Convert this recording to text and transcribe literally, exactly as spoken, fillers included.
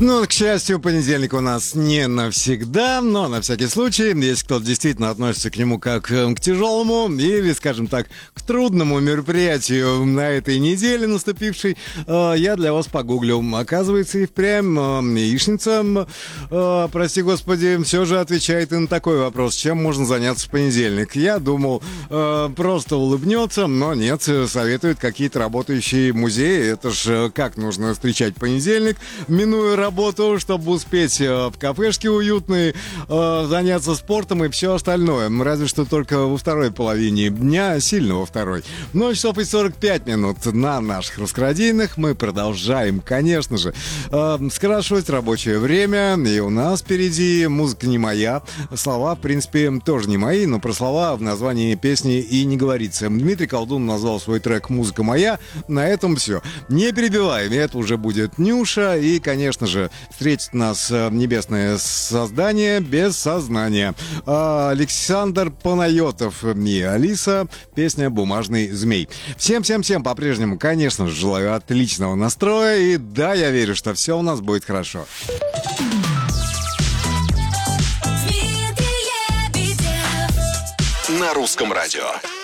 Ну, к счастью, понедельник у нас не навсегда, но на всякий случай, если кто-то действительно относится к нему как к тяжелому или, скажем так, к трудному мероприятию на этой неделе наступившей, я для вас погуглил. Оказывается, и впрямь яичница, прости господи, все же отвечает и на такой вопрос, чем можно заняться в понедельник. Я думал, просто улыбнется, но нет, советуют какие-то работающие музеи. Это ж как нужно встречать понедельник, минуя работу, работу, чтобы успеть э, в кафешке уютной, э, заняться спортом и все остальное. Разве что только во второй половине дня, сильно во второй. ноль часов и сорок пять минут на наших русскородийных. Мы продолжаем, конечно же, э, скрашивать рабочее время. И у нас впереди музыка не моя. Слова, в принципе, тоже не мои, но про слова в названии песни и не говорится. Дмитрий Колдун назвал свой трек «Музыка моя». На этом все. Не перебиваем. Это уже будет Нюша. И, конечно же, встретит нас небесное создание без сознания. Александр Панайотов и Алиса. Песня «Бумажный змей». Всем-всем-всем по-прежнему, конечно же, желаю отличного настроя. И да, я верю, что все у нас будет хорошо. На русском радио.